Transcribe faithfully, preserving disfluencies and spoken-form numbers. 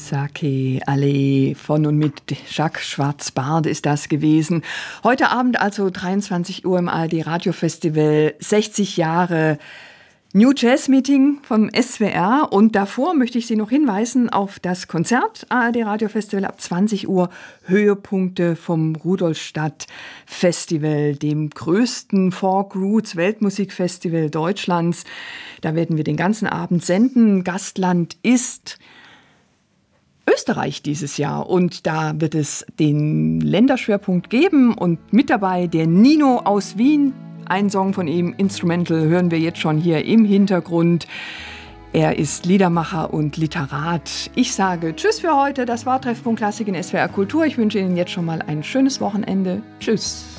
Sake Allee von und mit Jacques Schwarzbard ist das gewesen. Heute Abend also dreiundzwanzig Uhr im A R D Radiofestival, sechzig Jahre New Jazz Meeting vom S W R. Und davor möchte ich Sie noch hinweisen auf das Konzert A R D Radiofestival ab zwanzig Uhr, Höhepunkte vom Rudolstadt Festival, dem größten Folk Roots Weltmusikfestival Deutschlands. Da werden wir den ganzen Abend senden. Gastland ist Österreich dieses Jahr, und da wird es den Länderschwerpunkt geben und mit dabei der Nino aus Wien. Ein Song von ihm, Instrumental, hören wir jetzt schon hier im Hintergrund. Er ist Liedermacher und Literat. Ich sage Tschüss für heute. Das war Treffpunkt Klassik in S W R Kultur. Ich wünsche Ihnen jetzt schon mal ein schönes Wochenende. Tschüss.